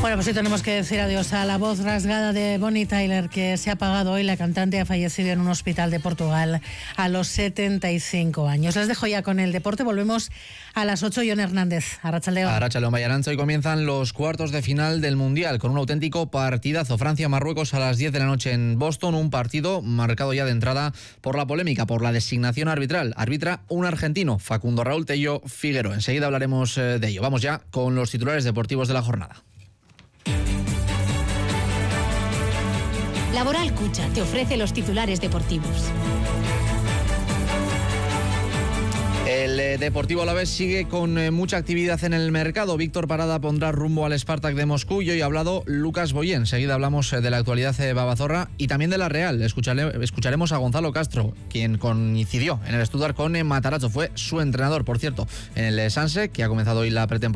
Bueno, pues sí tenemos que decir adiós a la voz rasgada de Bonnie Tyler, que se ha apagado hoy. La cantante ha fallecido en un hospital de Portugal a los 75 años. Les dejo ya con el deporte. Volvemos a las 8. Jon Hernández, Arratsaldeon. Arratsaldeon, Bayaranza. Hoy comienzan los cuartos de final del Mundial con un auténtico partidazo. Francia-Marruecos a las 10 de la noche en Boston. Un partido marcado ya de entrada por la polémica, por la designación arbitral. Arbitra un argentino, Facundo Raúl Tello Figueroa. Enseguida hablaremos de ello. Vamos ya con los titulares deportivos de la jornada. Laboral Cucha te ofrece los titulares deportivos. El Deportivo Alavés sigue con mucha actividad en el mercado. Víctor Parada pondrá rumbo al Spartak de Moscú y hoy ha hablado Lucas Boyén. Enseguida hablamos de la actualidad de Babazorra y también de la Real. Escucharemos a Gonzalo Castro, quien coincidió en el Stuttgart con Matarazzo. Fue su entrenador, por cierto, en el Sanse, que ha comenzado hoy la pretemporada.